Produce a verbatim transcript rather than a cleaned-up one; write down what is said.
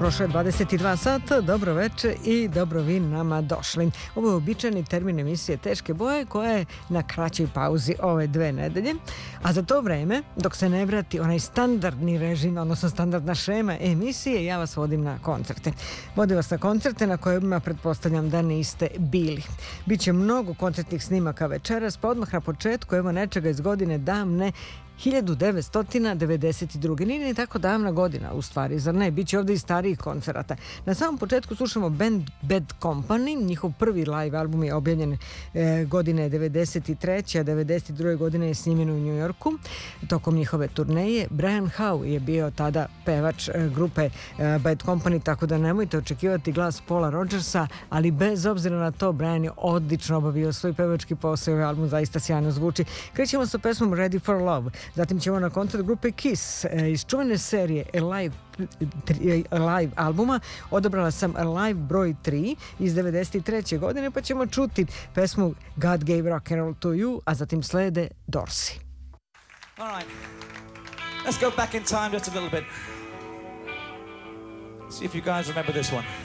prošlo je dvadeset dva sata, dobro veče i dobro vi nama došli. Ovo je običajni termin emisije Teške boje koja je na kraćoj pauzi ove dve nedelje, a za to vreme, dok se ne vrati onaj standardni režim, odnosno standardna šema emisije, ja vas vodim na koncerte. Vodim vas na koncerte na kojima pretpostavljam da niste bili. Biće mnogo koncertnih snimaka večeras, pa odmah na početku evo nečega iz godine davne hiljadu devetsto devedeset druge. Nije ni tako davna godina, u stvari, zar ne? Biće ovdje i starijih koncerata. Na samom početku slušamo band Bad Company. Njihov prvi live album je objavljen e, godine devedeset treće. a devedeset druge godine je snimljen u New Yorku. Tokom njihove turneje Brian Howe je bio tada pevač e, grupe e, Bad Company, tako da nemojte očekivati glas Paula Rodgersa, ali bez obzira na to, Brian je odlično obavio svoj pevački posao i ovaj album zaista sjajno zvuči. Krećemo sa pesmom Ready for Love. Zatim ćemo na koncert grupe Kiss iz čuvene serije Alive, Alive albuma. Odabrala sam Alive broj tri iz devedeset treće godine, pa ćemo čuti pesmu God Gave Rock and Roll to You, a zatim slede Dorsey. All right. Let's go back in time just a little bit. See if you guys remember this one.